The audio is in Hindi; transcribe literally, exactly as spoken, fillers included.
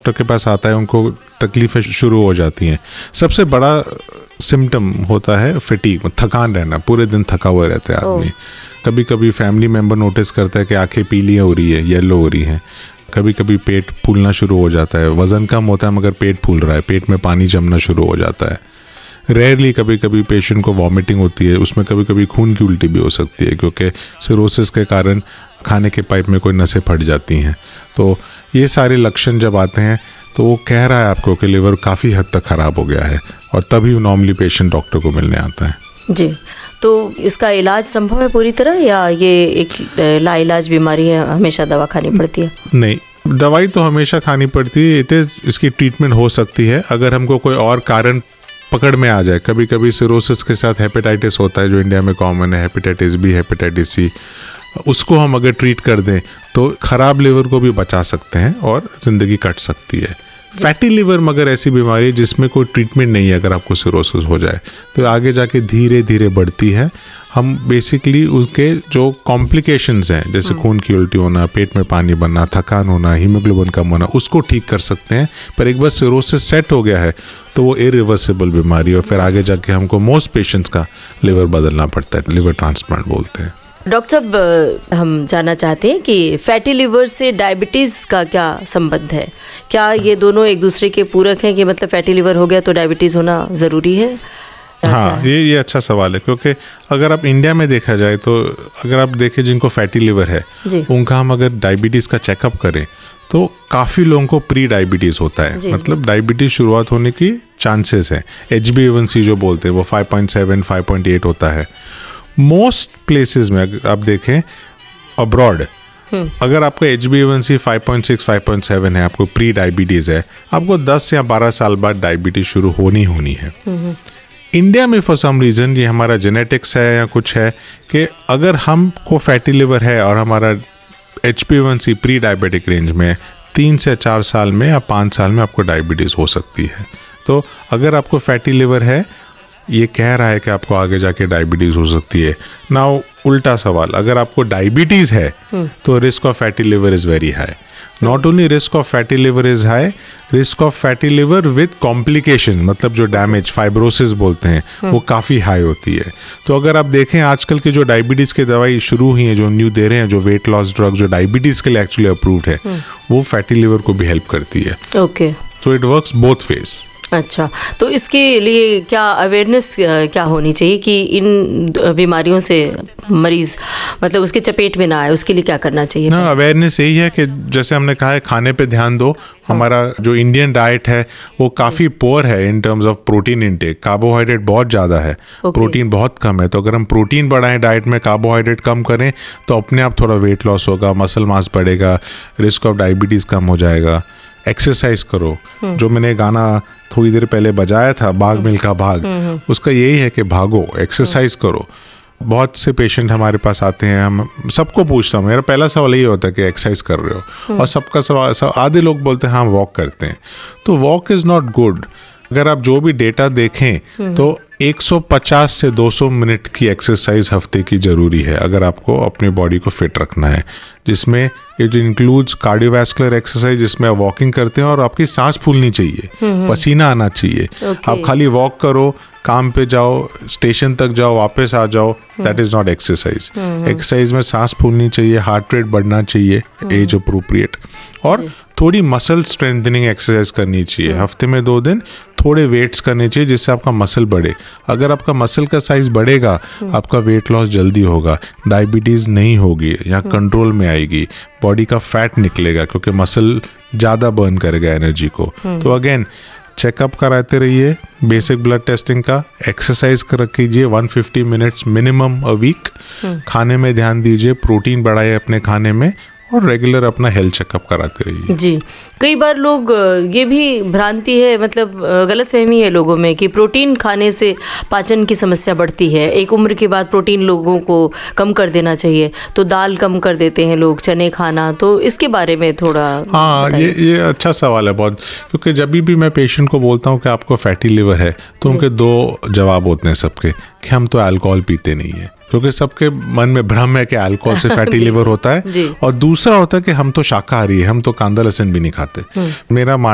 डॉक्टर के पास आता है उनको तकलीफ़ें शुरू हो जाती हैं। सबसे बड़ा सिम्टम होता है फटीग, थकान रहना, पूरे दिन थका हुआ रहता है आदमी। कभी कभी फैमिली मेम्बर नोटिस करता है कि आंखें पीली हो रही है, येलो हो रही हैं। कभी कभी पेट फूलना शुरू हो जाता है, वज़न कम होता है मगर पेट फूल रहा है, पेट में पानी जमना शुरू हो जाता है। रेयरली कभी कभी पेशेंट को वॉमिटिंग होती है, उसमें कभी कभी खून की उल्टी भी हो सकती है क्योंकि सिरोसिस के कारण खाने के पाइप में कोई नसें फट जाती हैं। तो ये सारे लक्षण जब आते हैं तो वो कह रहा है आपको कि लिवर काफ़ी हद तक ख़राब हो गया है, और तभी नॉर्मली पेशेंट डॉक्टर को मिलने आता है। जी, तो इसका इलाज संभव है पूरी तरह, या ये एक लाइलाज बीमारी है, हमेशा दवा खानी पड़ती है? नहीं, दवाई तो हमेशा खानी पड़ती है। इट इज़ इसकी ट्रीटमेंट हो सकती है अगर हमको कोई और कारण पकड़ में आ जाए। कभी कभी सिरोसिस के साथ हेपेटाइटिस होता है जो इंडिया में कॉमन है, हेपेटाइटिस बी, हेपेटाइटिस सी। उसको हम अगर ट्रीट कर दें तो ख़राब लिवर को भी बचा सकते हैं और ज़िंदगी कट सकती है। फैटी लिवर मगर ऐसी बीमारी है जिसमें कोई ट्रीटमेंट नहीं है। अगर आपको सिरोसिस हो जाए तो आगे जाके धीरे धीरे बढ़ती है। हम बेसिकली उसके जो कॉम्प्लिकेशंस हैं, जैसे खून की उल्टी होना, पेट में पानी बनना, थकान होना, हीमोग्लोबिन कम होना, उसको ठीक कर सकते हैं। पर एक बार सिरोसिस सेट हो गया है तो वो इरिवर्सिबल बीमारी, और फिर आगे जाके हमको मोस्ट पेशेंट्स का लिवर बदलना पड़ता है, लिवर ट्रांसप्लांट बोलते हैं। डॉक्टर साहब, हम जानना चाहते हैं कि फैटी लिवर से डायबिटीज़ का क्या संबंध है? क्या ये दोनों एक दूसरे के पूरक हैं कि मतलब फैटी लिवर हो गया तो डायबिटीज़ होना ज़रूरी है? हाँ, ये ये अच्छा सवाल है क्योंकि अगर आप इंडिया में देखा जाए तो अगर आप देखें जिनको फैटी लिवर है उनका हम अगर डायबिटीज़ का चेकअप करें तो काफ़ी लोगों को प्री डायबिटीज़ होता है, मतलब डायबिटीज़ शुरुआत होने की चांसेस है। एच बी ए वन सी जो बोलते हैं वो five point seven, five point eight होता है। मोस्ट प्लेसेस में आप देखें अब्रॉड, अगर आपका एच बी ए वन सी five point six, five point seven है, आपको प्री डायबिटीज़ है, आपको दस या बारह साल बाद डायबिटीज़ शुरू होनी होनी है। इंडिया में फॉर सम रीज़न ये हमारा जेनेटिक्स है या कुछ है कि अगर हमको फैटी लिवर है और हमारा एच बी ए one C pre diabetic range में, तीन से चार साल में या पाँच साल में आपको डायबिटीज़ हो सकती है। तो अगर आपको फैटी लिवर है, ये कह रहा है कि आपको आगे जाके डायबिटीज़ हो सकती है। नाउ उल्टा सवाल, अगर आपको डायबिटीज़ है तो risk of fatty liver is very high. Not only risk of fatty liver is high, risk of fatty liver with complication, मतलब जो डैमेज, फाइब्रोसिस बोलते हैं, वो काफ़ी हाई होती है। तो अगर आप देखें आजकल की जो डायबिटीज़ की दवाई शुरू हुई है, जो न्यू दे रहे हैं, जो वेट लॉस ड्रग जो डायबिटीज़ के लिए एक्चुअली अप्रूव्ड है, वो फैटी लिवर को भी हेल्प करती है। Okay, so it works both ways. अच्छा, तो इसके लिए क्या अवेयरनेस क्या होनी चाहिए कि इन बीमारियों से मरीज़ मतलब उसके चपेट में ना आए, उसके लिए क्या करना चाहिए? ना, अवेयरनेस यही है कि जैसे हमने कहा है, खाने पे ध्यान दो। हमारा जो इंडियन डाइट है वो काफ़ी पोअर है in terms of protein intake. Carbohydrate बहुत ज़्यादा है, प्रोटीन बहुत कम है। तो अगर हम प्रोटीन बढ़ाएं डाइट में, कार्बोहाइड्रेट कम करें, तो अपने आप थोड़ा वेट लॉस होगा, मसल मास बढ़ेगा, रिस्क ऑफ डायबिटीज़ कम हो जाएगा। एक्सरसाइज करो, जो मैंने गाना थोड़ी देर पहले बजाया था, भाग मिल्खा भाग, उसका यही है कि भागो, एक्सरसाइज करो। बहुत से पेशेंट हमारे पास आते हैं, हम सबको पूछता हूँ, मेरा पहला सवाल यही होता है कि एक्सरसाइज कर रहे हो, और सबका सवाल सब, आधे लोग बोलते हैं हाँ वॉक करते हैं। तो वॉक इज़ नॉट गुड। अगर आप जो भी डेटा देखें तो एक सौ पचास से दो सौ मिनट की एक्सरसाइज हफ्ते की ज़रूरी है अगर आपको अपनी बॉडी को फिट रखना है, जिसमें इट इंक्लूड्स कार्डियोवैस्कुलर एक्सरसाइज, जिसमें आप वॉकिंग करते हैं और आपकी सांस फूलनी चाहिए, पसीना आना चाहिए। okay. आप खाली वॉक करो, काम पे जाओ, स्टेशन तक जाओ, वापस आ जाओ, that is not exercise. Exercise में सांस फूलनी चाहिए, हार्ट रेट बढ़ना चाहिए एज अप्रोप्रिएट, और थोड़ी मसल स्ट्रेंथनिंग एक्सरसाइज करनी चाहिए। हफ्ते में दो दिन थोड़े वेट्स करने चाहिए जिससे आपका मसल बढ़े। अगर आपका मसल का साइज बढ़ेगा, आपका वेट लॉस जल्दी होगा, डायबिटीज़ नहीं होगी या कंट्रोल में आएगी, बॉडी का फैट निकलेगा क्योंकि मसल ज़्यादा बर्न करेगा एनर्जी को। तो अगेन चेकअप कराते रहिए, बेसिक ब्लड टेस्टिंग का, एक्सरसाइज कर कीजिए one fifty minutes minimum a week, खाने में ध्यान दीजिए, प्रोटीन बढ़ाइए अपने खाने में, और रेगुलर अपना हेल्थ चेकअप कराते रहिए। जी, कई बार लोग ये भी भ्रांति है, मतलब गलतफहमी है लोगों में कि प्रोटीन खाने से पाचन की समस्या बढ़ती है। एक उम्र के बाद प्रोटीन लोगों को कम कर देना चाहिए, तो दाल कम कर देते हैं लोग, चने खाना। तो इसके बारे में थोड़ा हाँ, ये ये अच्छा सवाल है बहुत, क्योंकि जब भी मैं पेशेंट को बोलता हूँ कि आपको फैटी लिवर है तो उनके दो जवाब होते हैं सबके, कि हम तो अल्कोहल पीते नहीं है, क्योंकि सबके मन में भ्रम है कि अल्कोहल से फैटी लिवर होता है, और दूसरा होता है कि हम तो शाकाहारी है, हम तो कांदा लहसुन भी नहीं खाते। मेरा